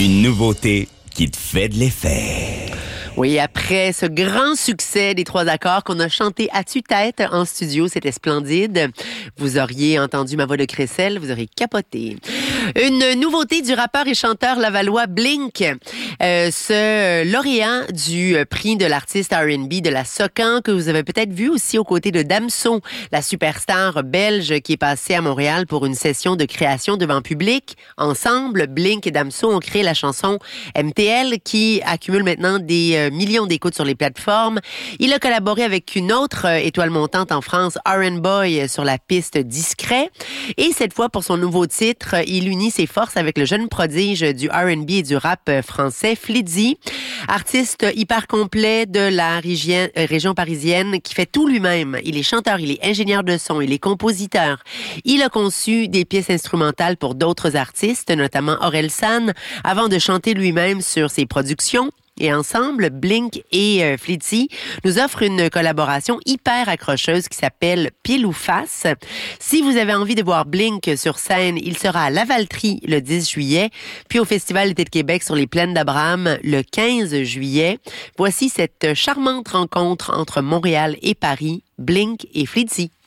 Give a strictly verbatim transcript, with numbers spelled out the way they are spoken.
Une nouveauté qui te fait de l'effet. Oui, après ce grand succès des trois accords qu'on a chanté à tue-tête en studio, c'était splendide. Vous auriez entendu ma voix de crécelle, vous auriez capoté. Une nouveauté du rappeur et chanteur lavallois Blink, euh, ce lauréat du prix de l'artiste R and B de la Socan que vous avez peut-être vu aussi aux côtés de Damso, la superstar belge qui est passée à Montréal pour une session de création devant public. Ensemble, Blink et Damso ont créé la chanson M T L qui accumule maintenant des euh, millions d'écoutes sur les plateformes. Il a collaboré avec une autre euh, étoile montante en France, R and Boy, sur la piste Discret. Et cette fois, pour son nouveau titre, il unit ses forces avec le jeune prodige du R and B et du rap français, Flidzy, artiste hyper complet de la région, euh, région parisienne qui fait tout lui-même. Il est chanteur, il est ingénieur de son, il est compositeur. Il a conçu des pièces instrumentales pour d'autres artistes, notamment Orelsan, avant de chanter lui-même sur ses productions. Et ensemble, Blink et euh, Flidzy nous offrent une collaboration hyper accrocheuse qui s'appelle Pile ou Face. Si vous avez envie de voir Blink sur scène, il sera à Lavaltrie le dix juillet, puis au Festival d'été de Québec sur les Plaines d'Abraham le quinze juillet. Voici cette charmante rencontre entre Montréal et Paris, Blink et Flidzy.